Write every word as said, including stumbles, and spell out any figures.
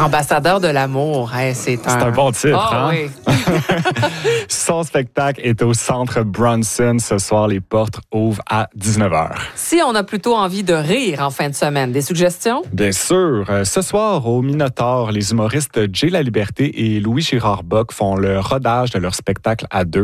Ambassadeur de l'amour, hey, c'est un... C'est un bon titre, oh, hein? Oui. Son spectacle est au Centre Bronson. Ce soir, les portes ouvrent à dix-neuf heures. Si on a plutôt envie de rire en fin de semaine, des suggestions? Bien sûr. Euh, ce soir, au Minotaure, les humoristes Jay Laliberté et Louis Girard Bock font le rodage de leur spectacle à deux.